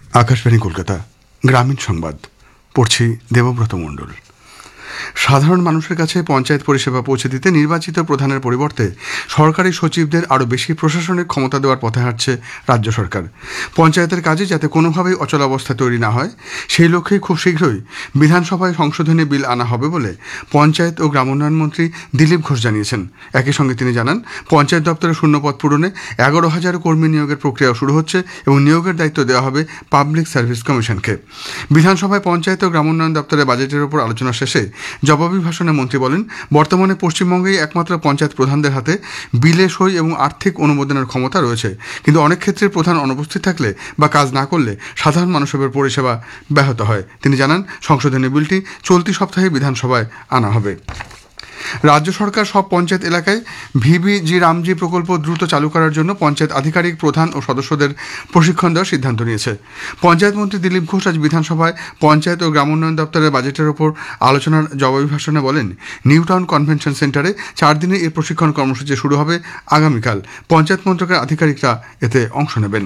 আকাশবাণী কলকাতা, গ্রামীণ সংবাদ পড়ছি দেবব্রত মণ্ডল। সাধারণ মানুষের কাছে পঞ্চায়েত পরিষেবা পৌঁছে দিতে নির্বাচিত প্রধানের পরিবর্তে সরকারি সচিবদের আরও বেশি প্রশাসনিক ক্ষমতা দেওয়ার পথে হাঁটছে রাজ্য সরকার। পঞ্চায়েতের কাজে যাতে কোনোভাবেই অচলাবস্থা তৈরি না হয় সেই লক্ষ্যে খুব শীঘ্রই বিধানসভায় সংশোধনী বিল আনা হবে বলে পঞ্চায়েত ও গ্রামোন্নয়ন মন্ত্রী দিলীপ ঘোষ জানিয়েছেন। একই সঙ্গে তিনি জানান, পঞ্চায়েত দপ্তরে শূন্যপদ পূরণে 11,000 কর্মী নিয়োগের প্রক্রিয়া শুরু হচ্ছে এবং নিয়োগের দায়িত্ব দেওয়া হবে পাবলিক সার্ভিস কমিশনকে। বিধানসভায় পঞ্চায়েত ও গ্রামোন্নয়ন দপ্তরের বাজেটের উপর আলোচনা শেষে জবাবি ভাষণে মন্ত্রী বলেন, বর্তমানে পশ্চিমবঙ্গেই একমাত্র পঞ্চায়েত প্রধানদের হাতে বিলে সই এবং আর্থিক অনুমোদনের ক্ষমতা রয়েছে, কিন্তু অনেক ক্ষেত্রে প্রধান অনুপস্থিত থাকলে বা কাজ না করলে সাধারণ মানুষের পরিষেবা ব্যাহত হয়। তিনি জানান, সংশোধনী বিলটি চলতি সপ্তাহে বিধানসভায় আনা হবে। রাজ্য সরকার সব পঞ্চায়েত এলাকায় ভিবিজি রামজি প্রকল্প দ্রুত চালু করার জন্য পঞ্চায়েত আধিকারিক, প্রধান ও সদস্যদের প্রশিক্ষণ দেওয়ার সিদ্ধান্ত নিয়েছে। পঞ্চায়েত মন্ত্রী দিলীপ ঘোষ আজ বিধানসভায় পঞ্চায়েত ও গ্রামোন্নয়ন দপ্তরের বাজেটের ওপর আলোচনার জবাবি ভাষণে বলেন, নিউ টাউন কনভেনশন সেন্টারে 4 দিনের এই প্রশিক্ষণ কর্মসূচি শুরু হবে আগামীকাল। পঞ্চায়েত মন্ত্রকের আধিকারিকরা এতে অংশ নেবেন।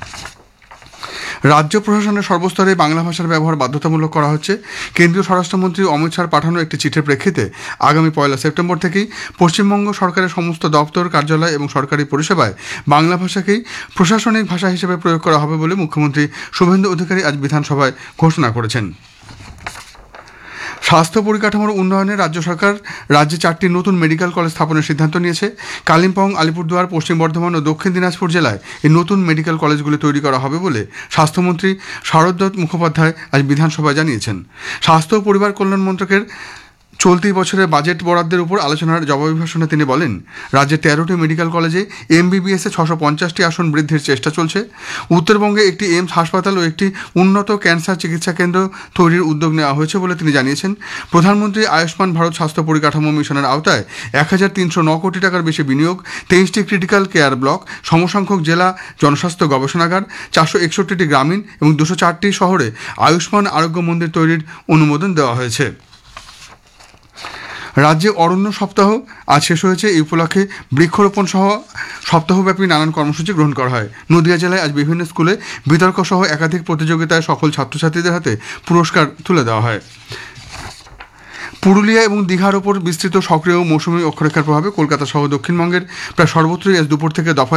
রাজ্য প্রশাসনের সর্বস্তরে বাংলা ভাষার ব্যবহার বাধ্যতামূলক করা হচ্ছে। কেন্দ্রীয় স্বরাষ্ট্রমন্ত্রী অমিত শাহর পাঠানো একটি চিঠির প্রেক্ষিতে আগামী 1 সেপ্টেম্বর থেকেই পশ্চিমবঙ্গ সরকারের সমস্ত দপ্তর, কার্যালয় এবং সরকারি পরিষেবায় বাংলা ভাষাকেই প্রশাসনিক ভাষা হিসেবে প্রয়োগ করা হবে বলে মুখ্যমন্ত্রী শুভেন্দু অধিকারী আজ বিধানসভায় ঘোষণা করেছেন। স্বাস্থ্য পরিকাঠামোর উন্নয়নে রাজ্য সরকার রাজ্যে 4টি নতুন মেডিকেল কলেজ স্থাপনের সিদ্ধান্ত নিয়েছে। কালিম্পং, আলিপুরদুয়ার, পশ্চিম বর্ধমান ও দক্ষিণ দিনাজপুর জেলায় এই নতুন মেডিকেল কলেজগুলি তৈরি করা হবে বলে স্বাস্থ্যমন্ত্রী শারদত্ত মুখোপাধ্যায় আজ বিধানসভায় জানিয়েছেন। স্বাস্থ্য ও পরিবার কল্যাণ মন্ত্রকের চলতি বছরের বাজেট বরাদ্দের উপর আলোচনার জবাবি ভাষণে তিনি বলেন, রাজ্যে 13টি মেডিকেল কলেজে MBBS-এ 650টি আসন বৃদ্ধির চেষ্টা চলছে। উত্তরবঙ্গে একটি এইমস হাসপাতাল ও একটি উন্নত ক্যান্সার চিকিৎসা কেন্দ্র তৈরির উদ্যোগ নেওয়া হয়েছে বলে তিনি জানিয়েছেন। প্রধানমন্ত্রী আয়ুষ্মান ভারত স্বাস্থ্য পরিকাঠামো মিশনের আওতায় 1,309 কোটি টাকার বেশি বিনিয়োগ, 23টি ক্রিটিক্যাল কেয়ার ব্লক, সমসংখ্যক জেলা জনস্বাস্থ্য গবেষণাগার, 461টি গ্রামীণ এবং 204টি শহরে আয়ুষ্মান আরোগ্য মন্দির তৈরির অনুমোদন দেওয়া হয়েছে। রাজ্যে অরণ্য সপ্তাহ আজ শেষ হয়েছে। এই উপলক্ষে বৃক্ষরোপণ সহ সপ্তাহব্যাপী নানান কর্মসূচি গ্রহণ করা হয়। নদিয়া জেলায় আজ বিভিন্ন স্কুলে বিতর্ক সহ একাধিক প্রতিযোগিতায় সফল ছাত্রছাত্রীদের হাতে পুরস্কার তুলে দেওয়া হয়। পুরুলিয়া এবং দীঘার ওপর বিস্তৃত সক্রিয় মৌসুমী অক্ষরেখার প্রভাবে কলকাতা সহ দক্ষিণবঙ্গের প্রায় সর্বত্রই আজ দুপুর থেকে দফায়